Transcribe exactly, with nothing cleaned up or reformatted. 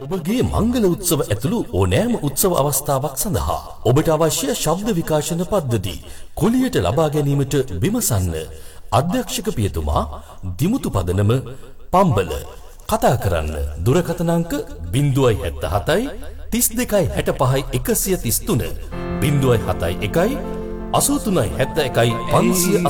ඔබගේ මංගල උත්සව ඇතුළු ඕනෑම උත්සව අවස්ථාවක් සඳහා ඔබට අවශ්‍ය ශබ්ද විකාශන පද්ධති කුලියට ලබා ගැනීමට විමසන්න. අධ්‍යක්ෂක පියතුමා දිමුතු පදනම පම්බල. කතා කරන්න දුරකථන අංක ज़ीरो सात सात तीस දෙකයි හැට පහයි එකසිය තිස් තුන ज़ीरो सात එකයි අසූ තුනයි හැත්තෑ එකයි පන්සිය